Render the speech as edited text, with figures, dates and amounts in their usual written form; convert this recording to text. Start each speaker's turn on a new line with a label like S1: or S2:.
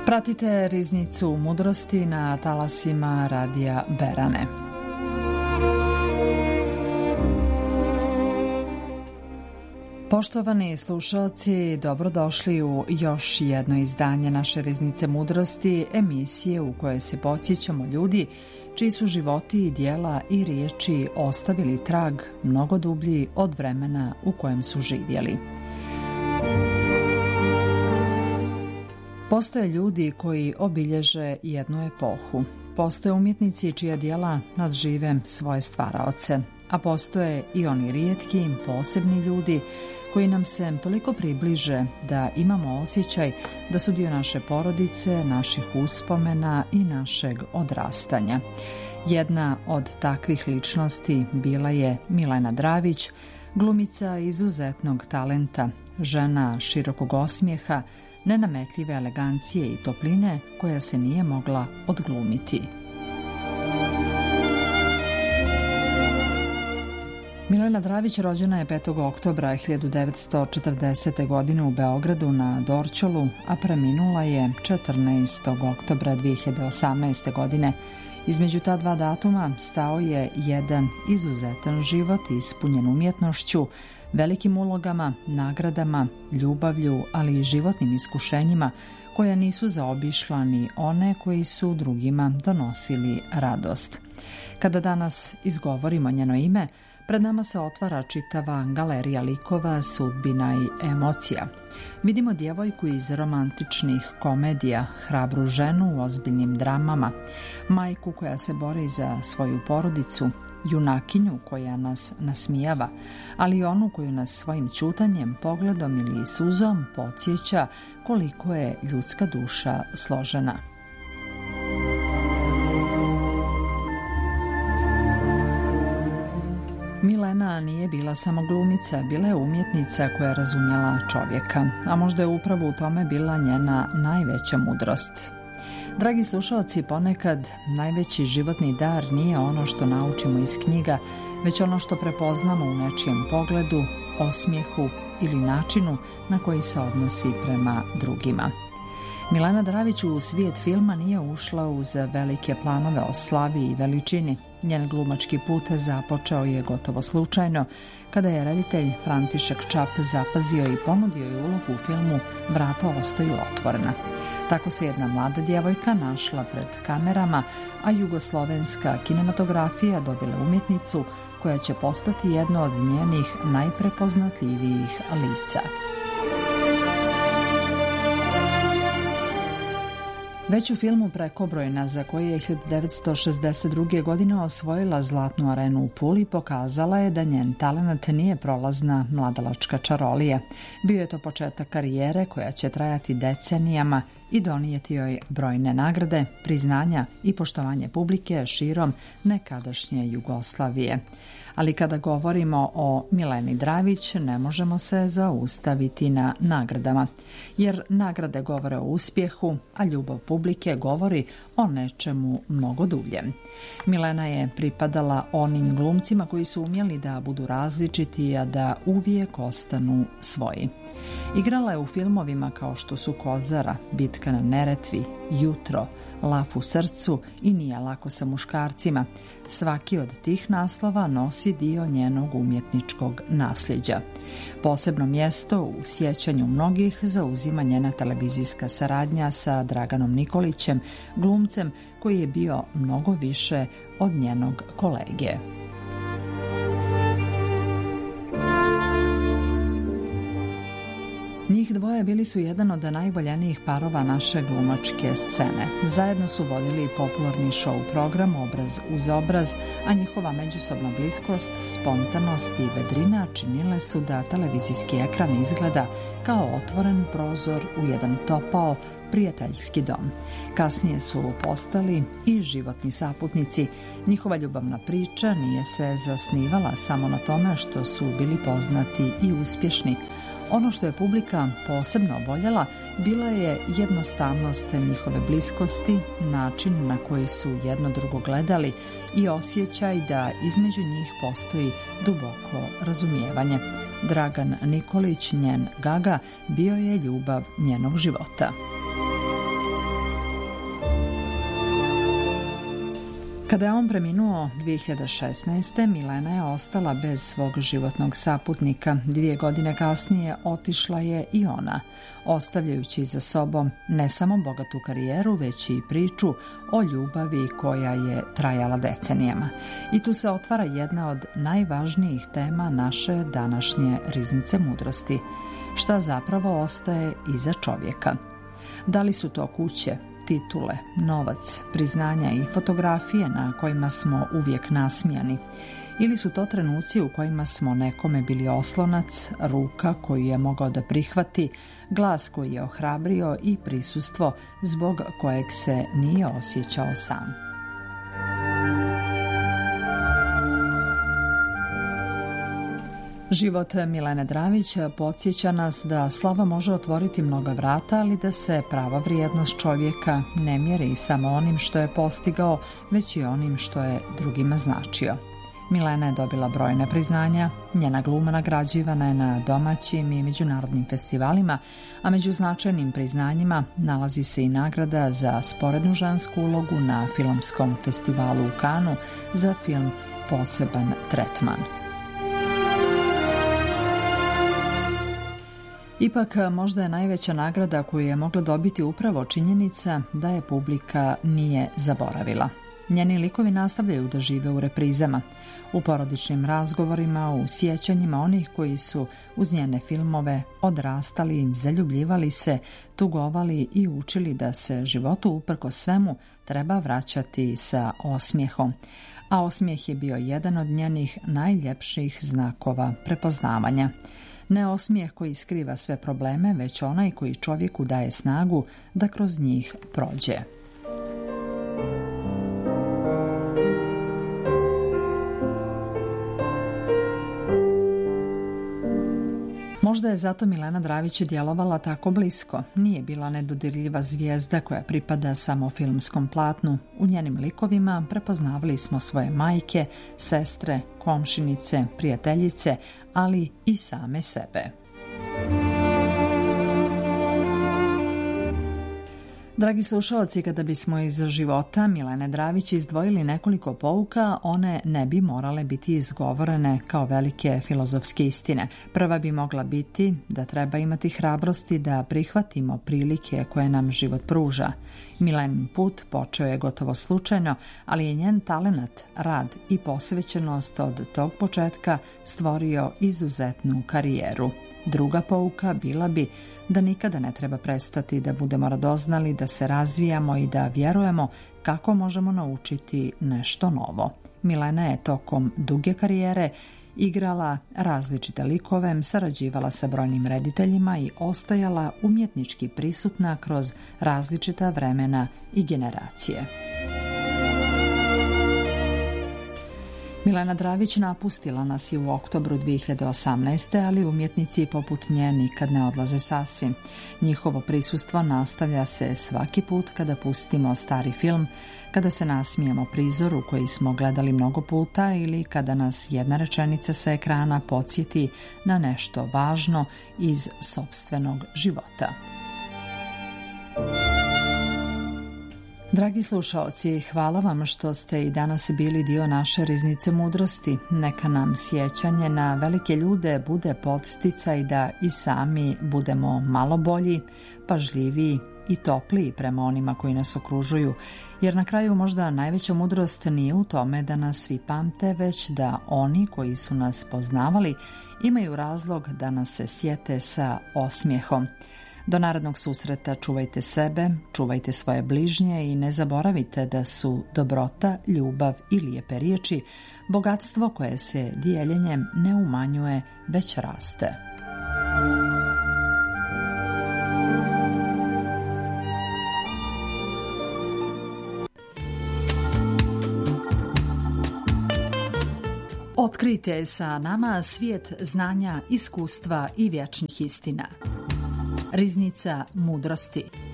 S1: Pratite Riznicu mudrosti na talasima Radija Berane. Poštovani slušalci, dobrodošli u još jedno izdanje naše Riznice mudrosti, emisije u kojoj se podsjećamo ljudi čiji su životi, djela i riječi ostavili trag mnogo dublji od vremena u kojem su živjeli. Postoje ljudi koji obilježe jednu epohu. Postoje umjetnici čija djela nadžive svoje stvaraoce, a postoje i oni rijetki, posebni ljudi koji nam se toliko približe da imamo osjećaj da su dio naše porodice, naših uspomena i našeg odrastanja. Jedna od takvih ličnosti bila je Milena Dravić, glumica izuzetnog talenta, žena širokog osmijeha, nenametljive elegancije i topline koja se nije mogla odglumiti. Milena Dravić rođena je 5. oktobra 1940. godine u Beogradu na Dorćolu, a preminula je 14. oktobra 2018. godine. Između ta dva datuma stao je jedan izuzetan život ispunjen umjetnošću, velikim ulogama, nagradama, ljubavlju, ali i životnim iskušenjima koja nisu zaobišla ni one koji su drugima donosili radost. Kada danas izgovorimo njeno ime, pred nama se otvara čitava galerija likova, sudbina i emocija. Vidimo djevojku iz romantičnih komedija, hrabru ženu u ozbiljnim dramama, majku koja se bori za svoju porodicu, junakinju koja nas nasmijava, ali i onu koju nas svojim ćutanjem, pogledom ili suzom podsjeća koliko je ljudska duša složena. Milena nije bila samo glumica, bila je umjetnica koja je razumjela čovjeka, a možda je upravo u tome bila njena najveća mudrost. Dragi slušalci, ponekad najveći životni dar nije ono što naučimo iz knjiga, već ono što prepoznamo u nečijem pogledu, osmijehu ili načinu na koji se odnosi prema drugima. Milena Dravić u svijet filma nije ušla uz velike planove o slavi i veličini. Njen glumački put započeo je gotovo slučajno, kada je reditelj František Čap zapazio i ponudio je ulogu u filmu Vrata ostaju otvorena. Tako se jedna mlada djevojka našla pred kamerama, a jugoslovenska kinematografija dobila umjetnicu koja će postati jedno od njenih najprepoznatljivijih lica. Već u filmu Prekobrojna, za koji je 1962. godine osvojila Zlatnu arenu u Puli, pokazala je da njen talenat nije prolazna mladalačka čarolija. Bio je to početak karijere koja će trajati decenijama i donijeti joj brojne nagrade, priznanja i poštovanje publike širom nekadašnje Jugoslavije. Ali kada govorimo o Mileni Dravić, ne možemo se zaustaviti na nagradama, jer nagrade govore o uspjehu, a ljubav publike govori o nečemu mnogo dulje. Milena je pripadala onim glumcima koji su umjeli da budu različiti, a da uvijek ostanu svoji. Igrala je u filmovima kao što su Kozara, Bitka na Neretvi, Jutro, Laf u srcu i Nije lako sa muškarcima. Svaki od tih naslova nosi dio njenog umjetničkog nasljeđa. Posebno mjesto u sjećanju mnogih zauzima njena televizijska saradnja sa Draganom Nikolićem, glumcem koji je bio mnogo više od njenog kolege. Njih dvoje bili su jedan od najvoljenijih parova naše glumačke scene. Zajedno su vodili popularni show program Obraz uz obraz, a njihova međusobna bliskost, spontanost i vedrina činile su da televizijski ekran izgleda kao otvoren prozor u jedan topao, prijateljski dom. Kasnije su postali i životni saputnici. Njihova ljubavna priča nije se zasnivala samo na tome što su bili poznati i uspješni. Ono što je publika posebno voljela bila je jednostavnost njihove bliskosti, način na koji su jedno drugo gledali i osjećaj da između njih postoji duboko razumijevanje. Dragan Nikolić, njen Gaga, bio je ljubav njenog života. Kada je on preminuo 2016. Milena je ostala bez svog životnog saputnika. 2 godine kasnije otišla je i ona, ostavljajući za sobom ne samo bogatu karijeru, već i priču o ljubavi koja je trajala decenijama. I tu se otvara jedna od najvažnijih tema naše današnje riznice mudrosti. Šta zapravo ostaje iza čovjeka? Da li su to kuće, titule, novac, priznanja i fotografije na kojima smo uvijek nasmijani? Ili su to trenuci u kojima smo nekome bili oslonac, ruka koju je mogao da prihvati, glas koji je ohrabrio i prisustvo zbog kojeg se nije osjećao sam? Život Milene Dravić podsjeća nas da slava može otvoriti mnoga vrata, ali da se prava vrijednost čovjeka ne mjeri samo onim što je postigao, već i onim što je drugima značio. Milena je dobila brojne priznanja, njena gluma nagrađivana je na domaćim i međunarodnim festivalima, a među značajnim priznanjima nalazi se i nagrada za sporednu žensku ulogu na filmskom festivalu u Kanu za film Poseban tretman. Ipak, možda je najveća nagrada koju je mogla dobiti upravo činjenica da je publika nije zaboravila. Njeni likovi nastavljaju da žive u reprizama, u porodičnim razgovorima, u sjećanjima onih koji su uz njene filmove odrastali, zaljubljivali se, tugovali i učili da se životu uprkos svemu treba vraćati sa osmijehom. A osmijeh je bio jedan od njenih najljepših znakova prepoznavanja. Ne osmijeh koji skriva sve probleme, već onaj koji čovjeku daje snagu da kroz njih prođe. Možda je zato Milena Dravić djelovala tako blisko. Nije bila nedodirljiva zvijezda koja pripada samo filmskom platnu. U njenim likovima prepoznavali smo svoje majke, sestre, komšinice, prijateljice, ali i same sebe. Dragi slušalci, kada bismo iz života Milene Dravić izdvojili nekoliko pouka, one ne bi morale biti izgovorene kao velike filozofske istine. Prva bi mogla biti da treba imati hrabrosti da prihvatimo prilike koje nam život pruža. Milenin put počeo je gotovo slučajno, ali je njen talenat, rad i posvećenost od tog početka stvorio izuzetnu karijeru. Druga pouka bila bi da nikada ne treba prestati da budemo radoznali, da se razvijamo i da vjerujemo kako možemo naučiti nešto novo. Milena je tokom duge karijere igrala različite likove, sarađivala sa brojnim rediteljima i ostajala umjetnički prisutna kroz različita vremena i generacije. Milena Dravić napustila nas je u oktobru 2018. ali umjetnici poput nje nikad ne odlaze sasvim. Njihovo prisustvo nastavlja se svaki put kada pustimo stari film, kada se nasmijemo prizoru koji smo gledali mnogo puta ili kada nas jedna rečenica sa ekrana podsjeti na nešto važno iz sopstvenog života. Dragi slušaoci, hvala vam što ste i danas bili dio naše riznice mudrosti. Neka nam sjećanje na velike ljude bude podsticaj da i sami budemo malo bolji, pažljiviji i topliji prema onima koji nas okružuju, jer na kraju možda najveća mudrost nije u tome da nas svi pamte, već da oni koji su nas poznavali imaju razlog da nas se sjete sa osmijehom. Do narednog susreta čuvajte sebe, čuvajte svoje bližnje i ne zaboravite da su dobrota, ljubav i lijepe riječi bogatstvo koje se dijeljenjem ne umanjuje, već raste. Otkrijte sa nama svijet znanja, iskustva i vječnih istina. Riznica mudrosti.